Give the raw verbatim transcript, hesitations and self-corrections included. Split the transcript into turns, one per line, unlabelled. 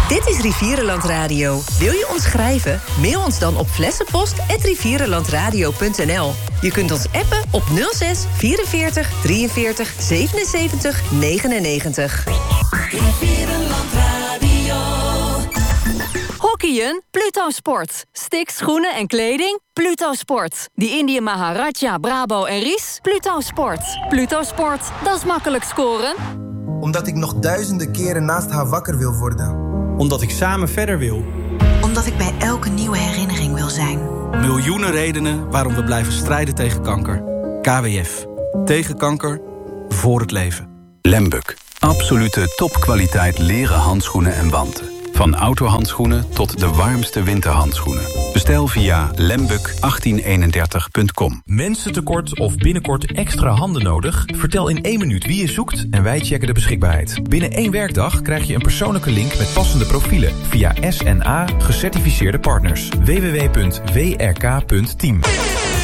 Dit is Rivierenland Radio. Wil je ons schrijven? Mail ons dan op flessenpost at rivierenlandradio punt n l. Je kunt ons appen op nul zes vierenveertig drieënveertig zevenenzeventig negenennegentig.
Rivierenland Radio.
Hockeyen? Pluto Sport. Sticks, schoenen en kleding? Pluto Sport. Die Indië Maharaja, Brabo en Ries? Pluto Sport. Pluto Sport, dat is makkelijk scoren.
Omdat ik nog duizenden keren naast haar wakker wil worden.
Omdat ik samen verder wil.
Omdat ik bij elke nieuwe herinnering wil zijn.
Miljoenen redenen waarom we blijven strijden tegen kanker. K W F. Tegen kanker. Voor het leven.
Lembuk. Absolute topkwaliteit leren handschoenen en wanten. Van autohandschoenen tot de warmste winterhandschoenen. Bestel via lembuk achttien eenendertig punt com.
Mensentekort of binnenkort extra handen nodig? Vertel in één minuut wie je zoekt en wij checken de beschikbaarheid. Binnen één werkdag krijg je een persoonlijke link met passende profielen via S N A gecertificeerde partners. w w w punt w r k punt team.